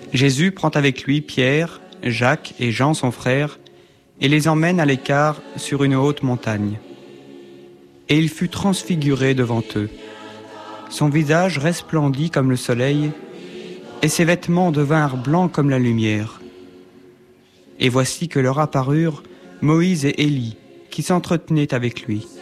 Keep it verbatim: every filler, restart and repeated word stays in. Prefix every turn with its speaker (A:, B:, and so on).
A: Jésus prend avec lui Pierre, Jacques et Jean son frère, et les emmène à l'écart sur une haute montagne. Et il fut transfiguré devant eux. Son visage resplendit comme le soleil, et ses vêtements devinrent blancs comme la lumière. Et voici que leur apparurent Moïse et Élie, qui s'entretenaient avec lui.